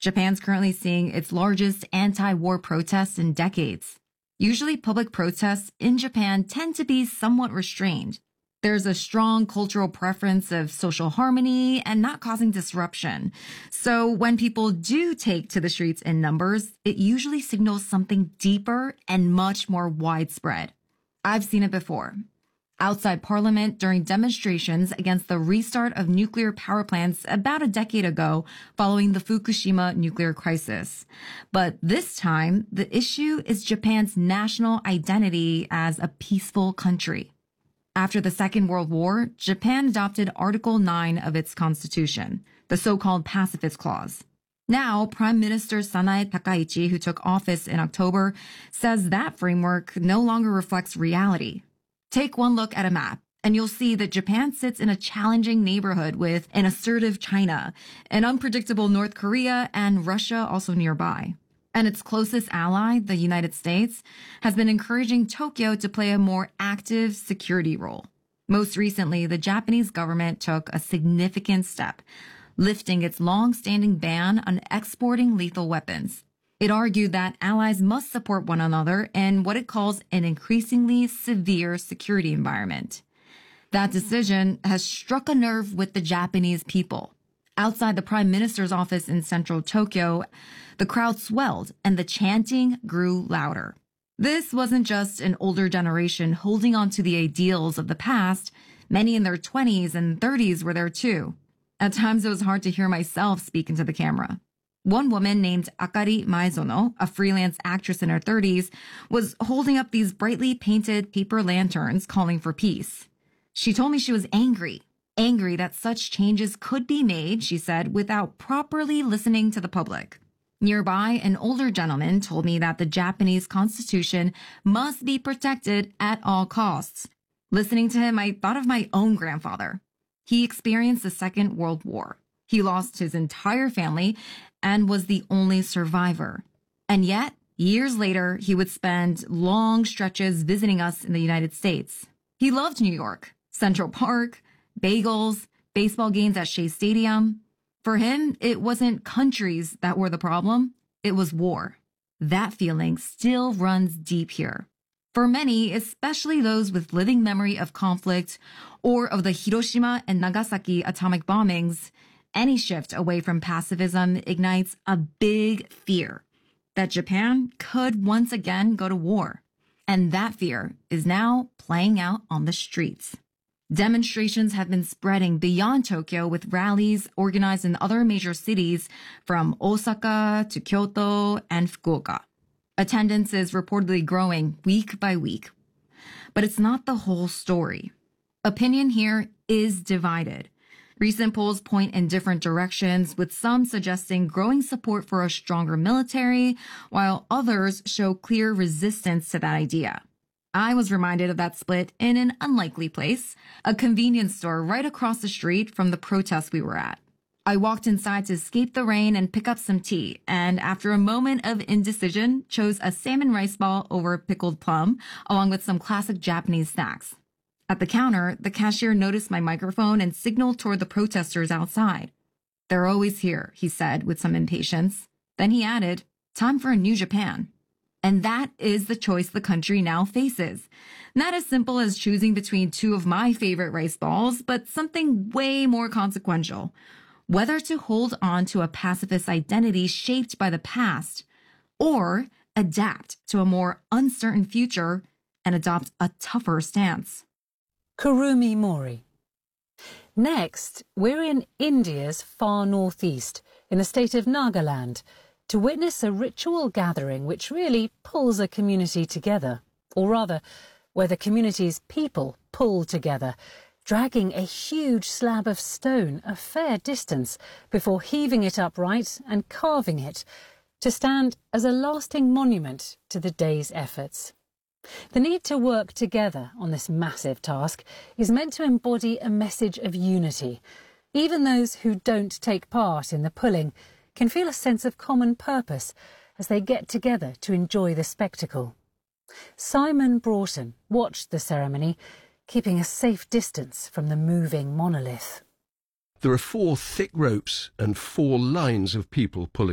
Japan's currently seeing its largest anti-war protests in decades. Usually, public protests in Japan tend to be somewhat restrained. There's a strong cultural preference of social harmony and not causing disruption. So when people do take to the streets in numbers, it usually signals something deeper and much more widespread. I've seen it before. Outside Parliament during demonstrations against the restart of nuclear power plants about a decade ago following the Fukushima nuclear crisis. But this time, the issue is Japan's national identity as a peaceful country. After the Second World War, Japan adopted Article 9 of its constitution, the so-called Pacifist Clause. Now, Prime Minister Sanae Takaichi, who took office in October, says that framework no longer reflects reality. Take one look at a map, and you'll see that Japan sits in a challenging neighborhood with an assertive China, an unpredictable North Korea, and Russia also nearby. And its closest ally, the United States, has been encouraging Tokyo to play a more active security role. Most recently, the Japanese government took a significant step, lifting its long-standing ban on exporting lethal weapons. It argued that allies must support one another in what it calls an increasingly severe security environment. That decision has struck a nerve with the Japanese people. Outside the Prime Minister's office in central Tokyo, the crowd swelled and the chanting grew louder. This wasn't just an older generation holding on to the ideals of the past. Many in their 20s and 30s were there too. At times, it was hard to hear myself speak into the camera. One woman named Akari Maezono, a freelance actress in her 30s, was holding up these brightly painted paper lanterns calling for peace. She told me she was angry that such changes could be made, she said, without properly listening to the public. Nearby, an older gentleman told me that the Japanese constitution must be protected at all costs. Listening to him, I thought of my own grandfather. He experienced the Second World War. He lost his entire family and was the only survivor. And yet, years later, he would spend long stretches visiting us in the United States. He loved New York, Central Park, bagels, baseball games at Shea Stadium. For him, it wasn't countries that were the problem. It was war. That feeling still runs deep here. For many, especially those with living memory of conflict or of the Hiroshima and Nagasaki atomic bombings, any shift away from pacifism ignites a big fear that Japan could once again go to war. And that fear is now playing out on the streets. Demonstrations have been spreading beyond Tokyo with rallies organized in other major cities from Osaka to Kyoto and Fukuoka. Attendance is reportedly growing week by week. But it's not the whole story. Opinion here is divided. Recent polls point in different directions, with some suggesting growing support for a stronger military, while others show clear resistance to that idea. I was reminded of that split in an unlikely place, a convenience store right across the street from the protest we were at. I walked inside to escape the rain and pick up some tea, and after a moment of indecision, chose a salmon rice ball over pickled plum, along with some classic Japanese snacks. At the counter, the cashier noticed my microphone and signaled toward the protesters outside. "They're always here," he said with some impatience. Then he added, "Time for a new Japan." And that is the choice the country now faces. Not as simple as choosing between two of my favorite rice balls, but something way more consequential. Whether to hold on to a pacifist identity shaped by the past, or adapt to a more uncertain future and adopt a tougher stance. Kurumi Mori. Next, we're in India's far northeast, in the state of Nagaland, to witness a ritual gathering which really pulls a community together, or rather, where the community's people pull together, dragging a huge slab of stone a fair distance before heaving it upright and carving it to stand as a lasting monument to the day's efforts. The need to work together on this massive task is meant to embody a message of unity. Even those who don't take part in the pulling can feel a sense of common purpose as they get together to enjoy the spectacle. Simon Broughton watched the ceremony, keeping a safe distance from the moving monolith. There are 4 thick ropes and 4 lines of people pulling